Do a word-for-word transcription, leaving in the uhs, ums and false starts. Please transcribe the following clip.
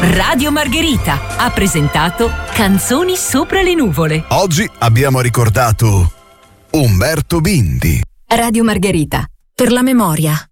Radio Margherita ha presentato Canzoni sopra le nuvole. Oggi abbiamo ricordato Umberto Bindi. Radio Margherita, per la memoria.